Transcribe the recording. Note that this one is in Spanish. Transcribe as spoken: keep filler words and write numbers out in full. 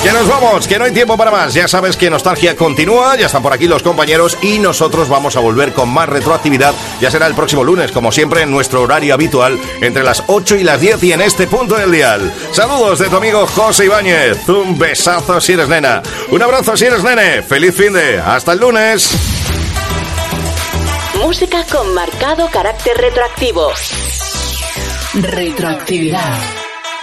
Que nos vamos, que no hay tiempo para más. Ya sabes que Nostalgia continúa, ya están por aquí los compañeros y nosotros vamos a volver con más retroactividad. Ya será el próximo lunes, como siempre, en nuestro horario habitual, entre las ocho y las diez y en este punto del dial. Saludos de tu amigo José Ibáñez. Un besazo si eres nena. Un abrazo si eres nene. Feliz fin de. Hasta el lunes. Música con marcado carácter retroactivo. Retroactividad.